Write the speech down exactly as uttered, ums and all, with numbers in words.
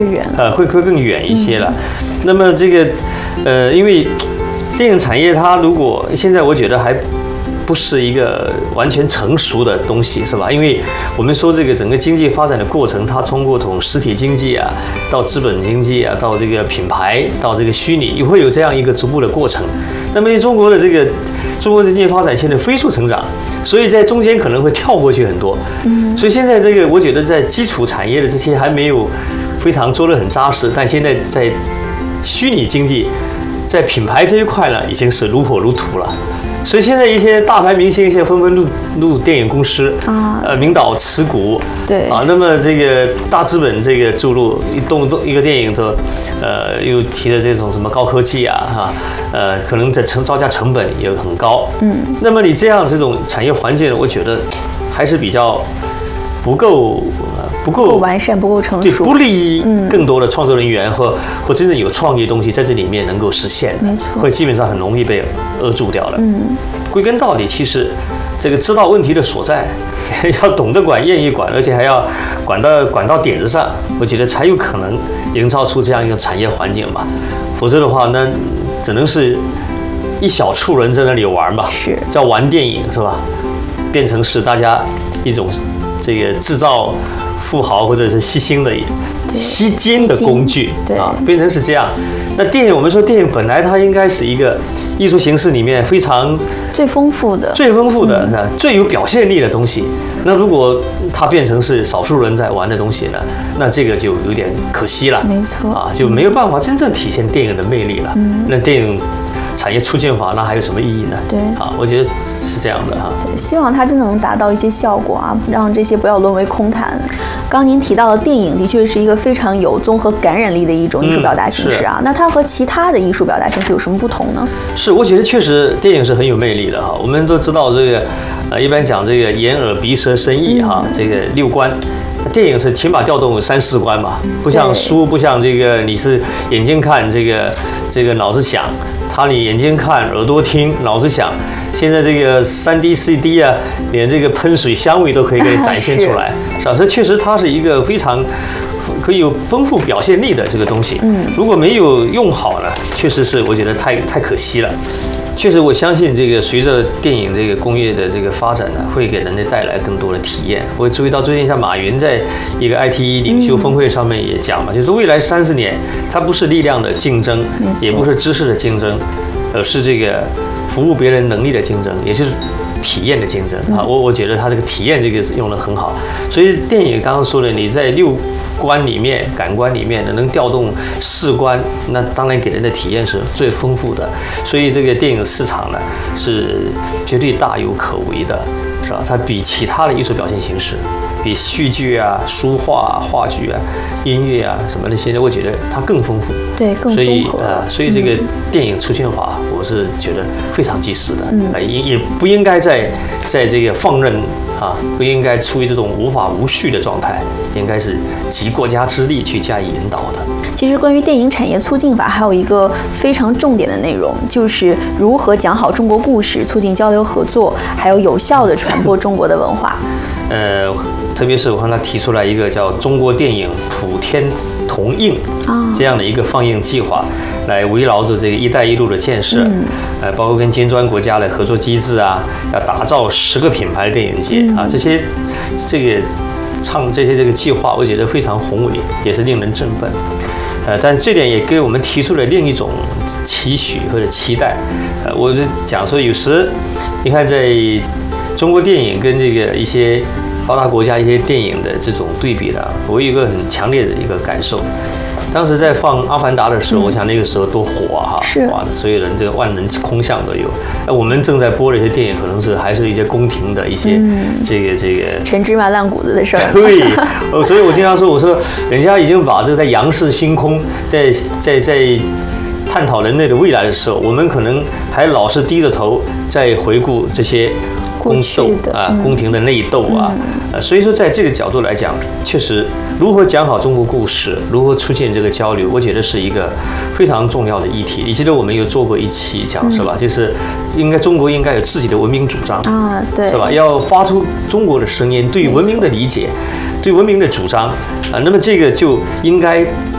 远呃，会会更远一些了。嗯、那么这个，呃，因为电影产业它如果现在我觉得还不是一个完全成熟的东西，是吧？因为我们说这个整个经济发展的过程，它通过从实体经济啊，到资本经济啊，到这个品牌，到这个虚拟，也会有这样一个逐步的过程。那么中国的这个中国的经济发展现在飞速成长，所以在中间可能会跳过去很多。嗯，所以现在这个我觉得在基础产业的这些还没有非常做得很扎实，但现在在虚拟经济，在品牌这一块呢，已经是如火如荼了。所以现在一些大牌明星现在纷纷入入电影公司啊，呃，名导持股， 对啊，那么这个大资本这个注入，一动动一个电影的，呃，又提的这种什么高科技啊，哈，呃，可能在成造价成本也很高，嗯，那么你这样这种产业环境，我觉得还是比较不够。不够完善，不够成熟， 对，不利于更多的创作人员和、嗯、或真正有创意的东西在这里面能够实现， 没错， 会基本上很容易被扼住掉了。 嗯， 归根到底，其实这个知道问题的所在，要懂得管，愿意管，而且还要管到管到点子上，我觉得才有可能营造出这样一个产业环境吧。否则的话，那只能是一小撮人在那里玩吧， 是叫玩电影是吧？变成是大家一种这个制造富豪或者是吸星的吸金的工具啊，变成是这样。那电影，我们说电影本来它应该是一个艺术形式里面非常最丰富的、 最丰富的、嗯、最有表现力的东西。那如果它变成是少数人在玩的东西呢，那这个就有点可惜了。 没错啊，就没有办法真正体现电影的魅力了。嗯、那电影产业促进法那还有什么意义呢？ 对， 啊，我觉得是这样的哈。 对，希望它真的能达到一些效果啊，让这些不要沦为空谈。刚刚您提到的电影的确是一个非常有综合感染力的一种艺术表达形式啊，嗯、那它和其他的艺术表达形式有什么不同呢？ 是，我觉得确实电影是很有魅力的哈。我们都知道这个，呃，一般讲这个眼耳鼻舌身意哈，嗯、这个六官。电影是起码调动三四关嘛，不像书，不像这个你是眼睛看，这个这个脑子想。它你眼睛看，耳朵听，脑子想。现在这个三 D、四 D 啊，连这个喷水香味都可以给你展现出来，是吧？所以确实它是一个非常可以有丰富表现力的这个东西。嗯，如果没有用好呢，确实是我觉得太太可惜了。确实，我相信这个随着电影这个工业的这个发展呢，会给人类带来更多的体验。我注意到最近像马云在一个 I T 领袖峰会上面也讲嘛，就是未来三十年，它不是力量的竞争，也不是知识的竞争，而是这个服务别人能力的竞争，也就是体验的竞争啊。我我觉得他这个体验这个用得很好。所以电影刚刚说的，你在六官里面、感官里面能调动四官，那当然给人的体验是最丰富的。所以这个电影市场呢是绝对大有可为的，是吧？它比其他的艺术表现形式，比戏剧啊、书画、啊、话剧啊、音乐啊什么的，现在我觉得它更丰富， 对，更综合。 呃，所以这个电影出现法，我是觉得非常及时的，嗯，也也不应该在在这个放任啊，不应该处于这种无法无序的状态，应该是集国家之力去加以引导的。 其实关于电影产业促进法还有一个非常重点的内容，就是如何讲好中国故事，促进交流合作，还有有效地传播中国的文化。呃， 特别是我看他提出来一个叫中国电影普天同映这样的一个放映计划，来围绕着这个“一带一路”的建设，嗯、呃，包括跟金砖国家的合作机制啊，要打造十个品牌电影节、嗯、啊，这些这个唱这些这个计划，我觉得非常宏伟，也是令人振奋。呃，但这点也给我们提出了另一种期许或者期待。呃，我就讲说，有时你看，在中国电影跟这个一些发达国家一些电影的这种对比呢，我有一个很强烈的一个感受。当时在放《阿凡达》的时候，嗯、我想那个时候多火啊！ 是哇，所有人这个万人空巷都有。那我们正在播的一些电影，可能是还是一些宫廷的一些、嗯、这个这个陈芝麻烂谷子的事儿。 对，所以我经常说，我说人家已经把这个在仰视星空，在在在探讨人类的未来的时候，我们可能还老是低着头在回顾这些宫斗啊、宫廷的内斗啊。呃，所以说在这个角度来讲，确实如何讲好中国故事，如何促进这个交流，我觉得是一个非常重要的议题。你记得我们有做过一期讲、嗯、是吧？就是应该中国应该有自己的文明主张啊，对， 是吧？要发出中国的声音，对文明的理解，对文明的主张啊。那么这个就应该